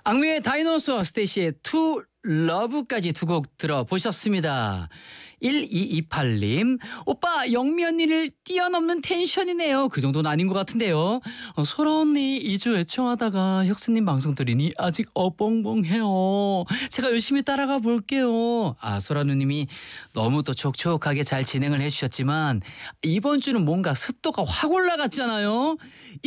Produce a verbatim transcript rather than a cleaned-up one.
악뮤의 다이노소와 스테이시의 투 러브까지 두 곡 들어보셨습니다. 일이이팔 님, 오빠 영미 언니를 뛰어넘는 텐션이네요. 그 정도는 아닌 것 같은데요. 어, 소라 언니 이 주 애청하다가 혁수님 방송 들으니 아직 어벙벙해요. 제가 열심히 따라가 볼게요. 아, 소라 누님이 너무 또 촉촉하게 잘 진행을 해주셨지만 이번 주는 뭔가 습도가 확 올라갔잖아요.